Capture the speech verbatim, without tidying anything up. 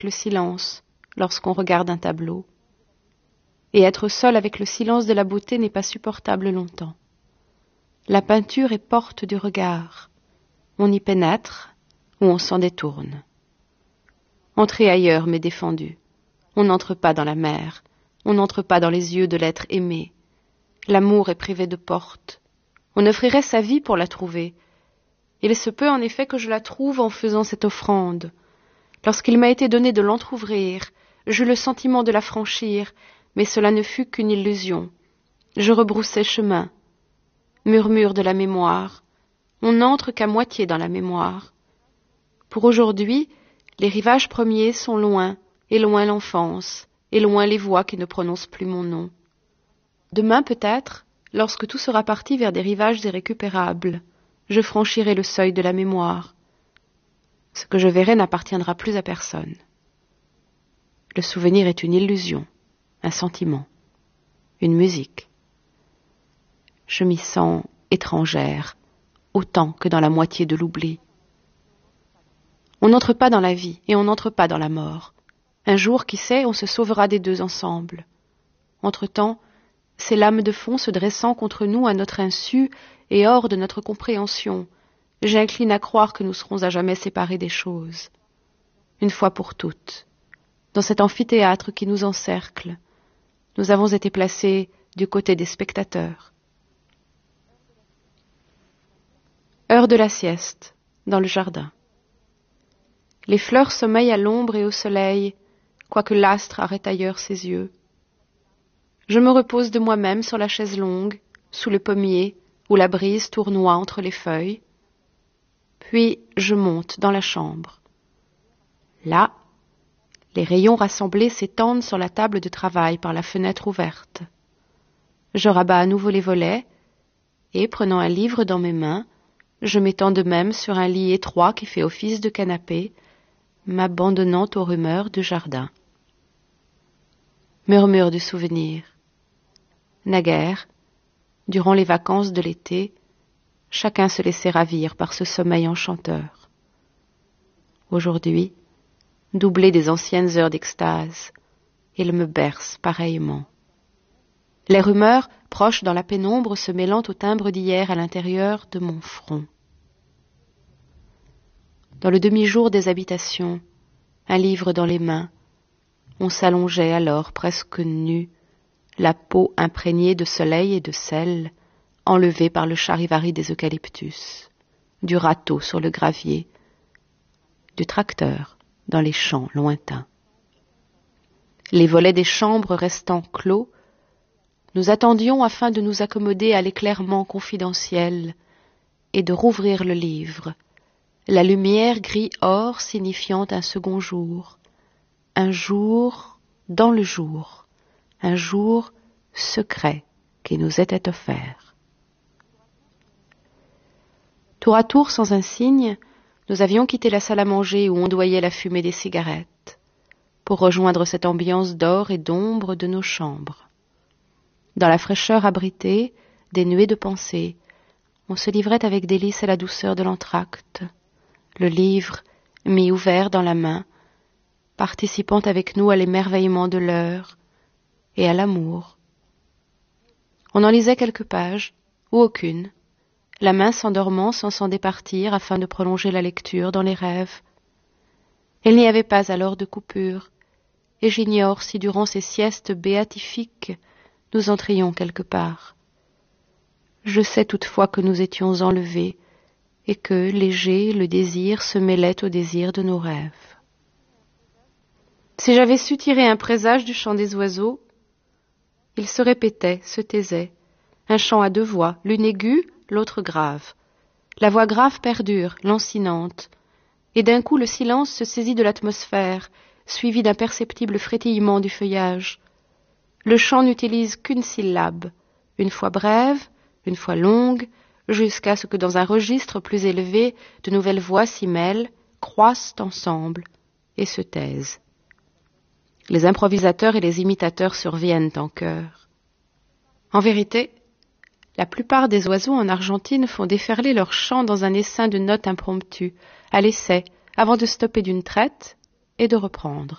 le silence lorsqu'on regarde un tableau. Et être seul avec le silence de la beauté n'est pas supportable longtemps. La peinture est porte du regard. On y pénètre ou on s'en détourne. Entrez ailleurs m'est défendu. On n'entre pas dans la mer, on n'entre pas dans les yeux de l'être aimé. L'amour est privé de porte. On offrirait sa vie pour la trouver. Il se peut en effet que je la trouve en faisant cette offrande. Lorsqu'il m'a été donné de l'entr'ouvrir, j'eus le sentiment de la franchir, mais cela ne fut qu'une illusion. Je rebroussai chemin. Murmure de la mémoire. On n'entre qu'à moitié dans la mémoire. Pour aujourd'hui, les rivages premiers sont loin, et loin l'enfance, et loin les voix qui ne prononcent plus mon nom. Demain peut-être, lorsque tout sera parti vers des rivages irrécupérables, je franchirai le seuil de la mémoire. Ce que je verrai n'appartiendra plus à personne. Le souvenir est une illusion, un sentiment, une musique. Je m'y sens étrangère, autant que dans la moitié de l'oubli. On n'entre pas dans la vie et on n'entre pas dans la mort. Un jour, qui sait, on se sauvera des deux ensemble. Entre-temps, c'est l'âme de fond se dressant contre nous à notre insu et hors de notre compréhension. J'incline à croire que nous serons à jamais séparés des choses. Une fois pour toutes, dans cet amphithéâtre qui nous encercle, nous avons été placés du côté des spectateurs. Heure de la sieste, dans le jardin. Les fleurs sommeillent à l'ombre et au soleil, quoique l'astre arrête ailleurs ses yeux. Je me repose de moi-même sur la chaise longue, sous le pommier, où la brise tournoie entre les feuilles. Puis je monte dans la chambre. Là, les rayons rassemblés s'étendent sur la table de travail par la fenêtre ouverte. Je rabats à nouveau les volets, et, prenant un livre dans mes mains, je m'étends de même sur un lit étroit qui fait office de canapé, m'abandonnant aux rumeurs du jardin. Murmure du souvenir. Naguère, durant les vacances de l'été, chacun se laissait ravir par ce sommeil enchanteur. Aujourd'hui, doublé des anciennes heures d'extase, il me berce pareillement. Les rumeurs, proches dans la pénombre, se mêlant au timbre d'hier à l'intérieur de mon front. Dans le demi-jour des habitations, un livre dans les mains, on s'allongeait alors presque nu, la peau imprégnée de soleil et de sel, enlevée par le charivari des eucalyptus, du râteau sur le gravier, du tracteur dans les champs lointains. Les volets des chambres restant clos, nous attendions afin de nous accommoder à l'éclairement confidentiel et de rouvrir le livre, la lumière gris-or signifiant un second jour, un jour dans le jour, un jour secret qui nous était offert. Tour à tour, sans un signe, nous avions quitté la salle à manger où ondoyait la fumée des cigarettes, pour rejoindre cette ambiance d'or et d'ombre de nos chambres. Dans la fraîcheur abritée, des nuées de pensée, on se livrait avec délice à la douceur de l'entracte, le livre mis ouvert dans la main, participant avec nous à l'émerveillement de l'heure et à l'amour. On en lisait quelques pages, ou aucune, la main s'endormant sans s'en départir afin de prolonger la lecture dans les rêves. Il n'y avait pas alors de coupure, et j'ignore si durant ces siestes béatifiques nous entrions quelque part. Je sais toutefois que nous étions enlevés, et que, léger, le désir se mêlait au désir de nos rêves. Si j'avais su tirer un présage du chant des oiseaux, il se répétait, se taisait, un chant à deux voix, l'une aiguë, l'autre grave. La voix grave perdure, lancinante, et d'un coup le silence se saisit de l'atmosphère, suivi d'un perceptible frétillement du feuillage. Le chant n'utilise qu'une syllabe, une fois brève, une fois longue, jusqu'à ce que dans un registre plus élevé, de nouvelles voix s'y mêlent, croissent ensemble et se taisent. Les improvisateurs et les imitateurs surviennent en chœur. En vérité, la plupart des oiseaux en Argentine font déferler leur chant dans un essaim de notes impromptues, à l'essai, avant de stopper d'une traite et de reprendre.